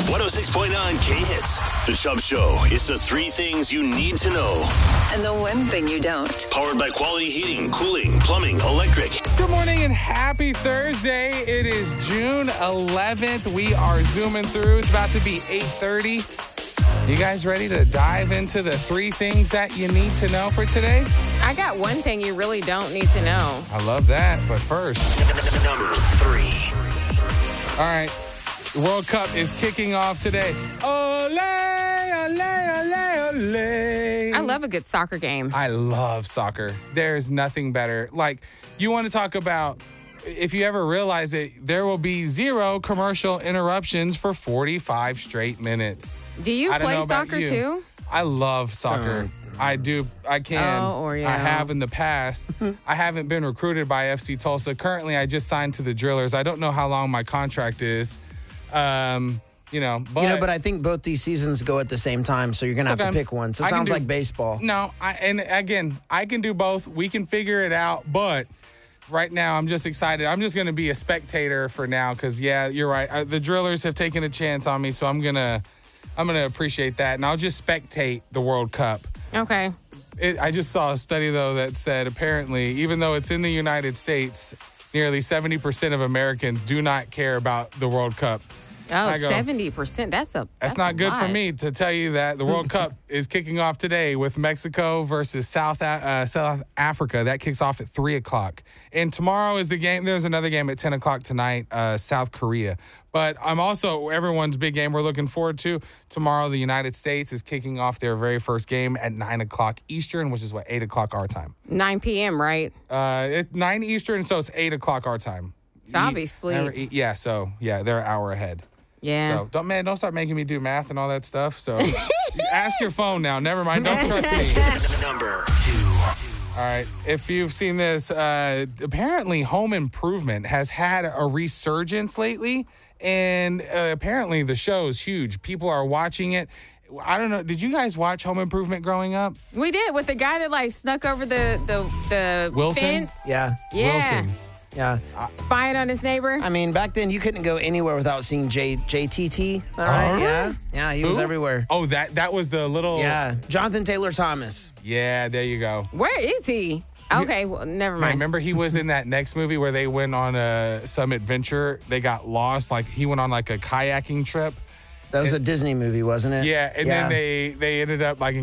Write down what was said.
106.9 K-Hits. The Chubb Show is the three things you need to know. And the one thing you don't. Powered by Quality Heating, Cooling, Plumbing, Electric. Good morning and happy Thursday. It is June 11th. We are zooming through. It's about to be 8:30. You guys ready to dive into the three things that you need to know for today? I got one thing you really don't need to know. I love that. But first, Number 3. all right, the World Cup is kicking off today. Ole, ole, ole, ole. I love a good soccer game. I love soccer. There's nothing better. Like, you want to talk about, if you ever realize it, there will be 0 commercial interruptions for 45 straight minutes. Do you I don't play know about soccer you. too? I love soccer. I do. I can. Oh, Oreo. I have in the past. I haven't been recruited by FC Tulsa. Currently, I just signed to the Drillers. I don't know how long my contract is. But I think both these seasons go at the same time, so you're going to have to pick one. So it sounds like baseball. No, and again, I can do both. We can figure it out, but right now I'm just excited. I'm just going to be a spectator for now because, yeah, you're right. The Drillers have taken a chance on me, so I'm gonna appreciate that, and I'll just spectate the World Cup. Okay. I just saw a study, though, that said apparently, even though it's in the United States, nearly 70% of Americans do not care about the World Cup. Oh, 70%. That's not good for lot. me to tell you that the World Cup is kicking off today with Mexico versus South Africa. That kicks off at 3 o'clock. And tomorrow is the game. There's another game at 10 o'clock tonight, South Korea. But I'm also, everyone's big game we're looking forward to. Tomorrow, the United States is kicking off their very first game at 9 o'clock Eastern, which is 8 o'clock our time. 9 p.m., right? It's 9 Eastern, so it's 8 o'clock our time. So I'll be asleep. They're an hour ahead. Yeah. So don't start making me do math and all that stuff. So ask your phone now. Never mind. Don't trust me. Number 2. All right. If you've seen this, apparently Home Improvement has had a resurgence lately. And apparently the show's huge. People are watching it. I don't know. Did you guys watch Home Improvement growing up? We did, with the guy that snuck over the Wilson? fence. Yeah. Wilson. Yeah. Spying on his neighbor. I mean, back then you couldn't go anywhere without seeing JTT. All right. Yeah. Yeah, he was Who? everywhere. Oh, that was the little... Yeah. Jonathan Taylor Thomas. Yeah, there you go. Where is he? Okay, well, never mind. Remember he was in that next movie where they went on some adventure. They got lost. He went on a kayaking trip. That was a Disney movie, wasn't it? Yeah, and then they ended up